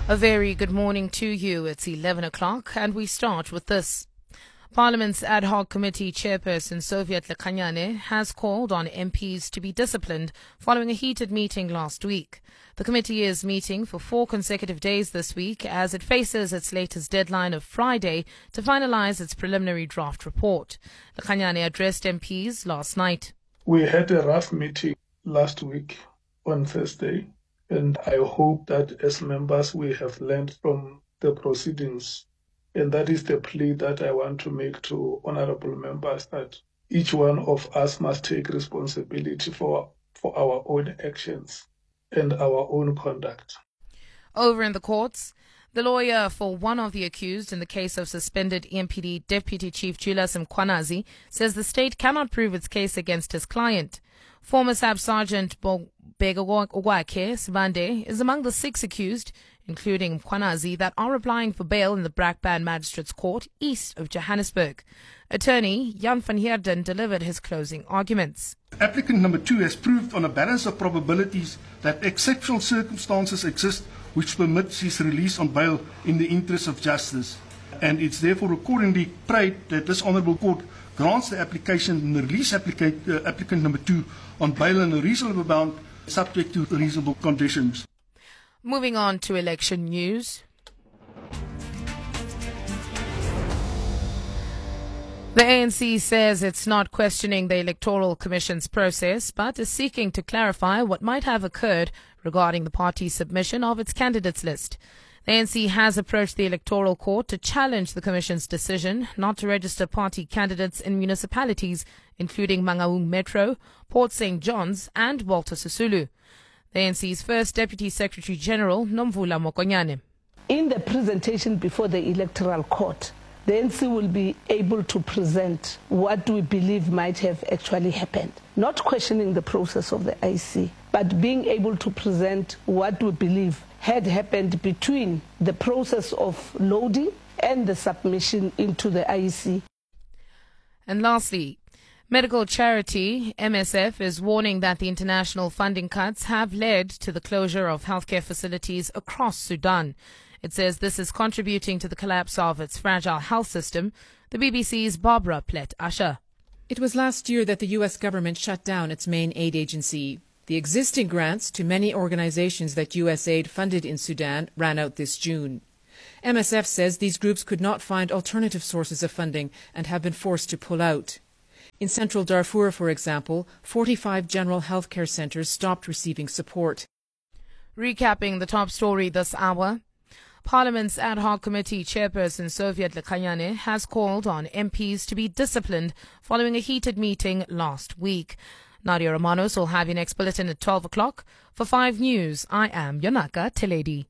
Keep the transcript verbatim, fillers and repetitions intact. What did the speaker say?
A very good morning to you. It's eleven o'clock and we start with this. Parliament's Ad Hoc Committee Chairperson Soviet Lekanyane has called on M Ps to be disciplined following a heated meeting last week. The committee is meeting for four consecutive days this week as it faces its latest deadline of Friday to finalize its preliminary draft report. Lekanyane addressed M Ps last night. We had a rough meeting last week on Thursday, and I hope that as members we have learned from the proceedings. And that is the plea that I want to make to honorable members, that each one of us must take responsibility for, for our own actions and our own conduct. Over in the courts, the lawyer for one of the accused in the case of suspended E M P D Deputy Chief Julius Mkhwanazi says the state cannot prove its case against his client. Former Sub-Sergeant Begogwakhe Sibande is among the six accused, including Mkhwanazi, that are applying for bail in the Brakpan Magistrates Court east of Johannesburg. Attorney Jan van Heerden delivered his closing arguments. Applicant number two has proved on a balance of probabilities that exceptional circumstances exist which permits his release on bail in the interest of justice. And it's therefore accordingly prayed that this Honourable Court grants the application and the release applica uh, applicant number two on bail in a reasonable amount, subject to reasonable conditions. Moving on to election news. The A N C says it's not questioning the Electoral Commission's process, but is seeking to clarify what might have occurred regarding the party's submission of its candidates list. The A N C has approached the Electoral Court to challenge the Commission's decision not to register party candidates in municipalities, including Mangaung Metro, Port Saint John's and Walter Sisulu. The A N C's first Deputy Secretary General, Nomvula Mokonyane. In the presentation before the Electoral Court, the A N C will be able to present what we believe might have actually happened. Not questioning the process of the I C, but being able to present what we believe had happened between the process of loading and the submission into the I C. And lastly, medical charity M S F is warning that the international funding cuts have led to the closure of healthcare facilities across Sudan. It says this is contributing to the collapse of its fragile health system. The B B C's Barbara Plett-Asher. It was last year that the U S government shut down its main aid agency. The existing grants to many organizations that U S aid funded in Sudan ran out this June. M S F says these groups could not find alternative sources of funding and have been forced to pull out. In central Darfur, for example, forty-five general health care centers stopped receiving support. Recapping the top story this hour, Parliament's Ad Hoc Committee Chairperson Soviet Lekanyane has called on M Ps to be disciplined following a heated meeting last week. Nadia Romanos will have your next bulletin at twelve o'clock. For five News, I am Yonaka Teledi.